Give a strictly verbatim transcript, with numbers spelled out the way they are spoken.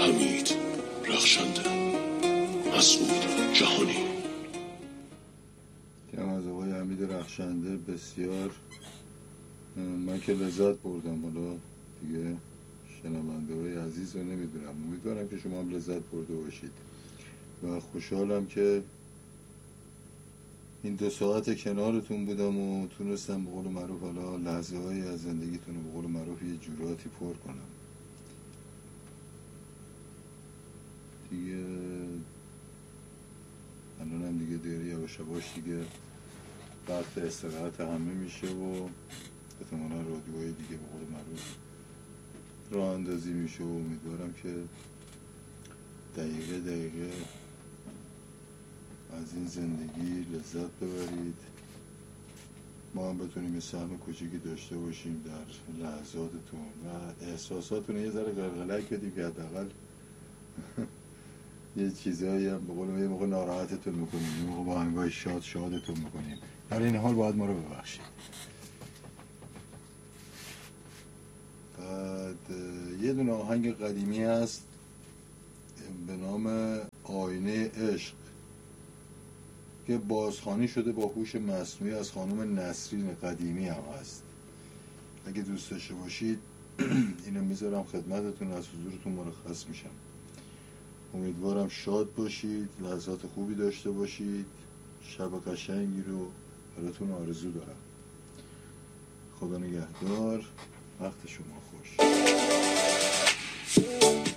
حمید رخشنده، مسعود جهانی. کم از آقای حمید رخشنده بسیار من که لذت بردم. حالا دیگه شنونده های عزیز رو نمیدونم، امیدوارم که شما هم لذت برده باشید و خوشحالم که این دو ساعت کنارتون بودم و تونستم به قول معروف حالا لحظه های از زندگیتون رو به قول معروف یه جوراتی پر کنم. دیگه الان هم دیگه دیگه یواش یواش دیگه وقت استراحت همه میشه و احتمالا رادیوهای دیگه به قول معروف راه اندازی میشه و امیدوارم که دقیقه دقیقه از این زندگی لذت ببرید، ما هم بتونیم یه سهم کوچیکی داشته باشیم در لحظاتتون و احساساتتون یه ذره قلقلک بدیم که حداقل یه چیزایی هم به قول یه موقع ناراحتتون میکنیم، یه موقع با هنگاه شاد شادتون میکنیم. در این حال باید ما رو ببخشید. بعد یه دونه آهنگ قدیمی هست به نام آینه عشق که بازخوانی شده با هوش مصنوعی از خانم نسرین قدیمی هم هست. اگه دوست داشته باشید اینو میذارم خدمتتون، از حضورتون مرخص میشم. امیدوارم شاد باشید، لحظات خوبی داشته باشید، شب قشنگی رو براتون آرزو دارم. خدا نگهدار، وقت شما خوش.